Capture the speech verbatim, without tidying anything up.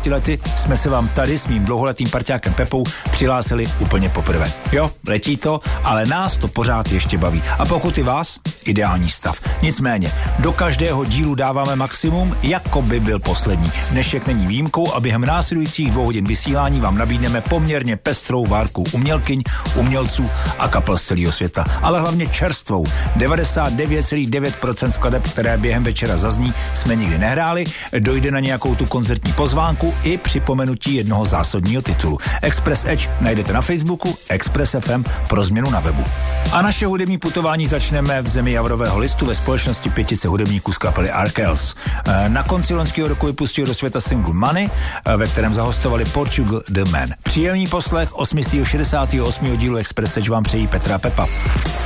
šesti lety jsme se vám tady s mým dlouholetým parťákem Pepou přihlásili úplně poprvé. Jo, letí to, ale nás to pořád ještě baví. A pokud i vás, ideální stav. Nicméně, do každého dílu dáváme maximum, jako by byl poslední. Dnešek není výjimkou a během následujících dvou hodin vysílání vám nabídneme poměrně pestrou várku umělkyň, umělců a kapel z celého světa. Ale hlavně čerstvou. devadesát devět celá devět procent skladeb, které během večera zazní, jsme nikdy nehráli. Dojde na nějakou tu koncertní pozvánku i připomenutí jednoho zásadního titulu. Express Edge najdete na Facebooku, Express F M pro změnu na webu. A naše hudební putování začneme v zemi Javorového listu ve společnosti pětice hudebníků z kapely Arkells. Na konci loňského roku vypustil do světa single Money, ve kterém zahostovali Portugal The Man. Příjemný poslech osmistého šedesátého osmého dílu Express Edge vám přejí Petra a Pepa.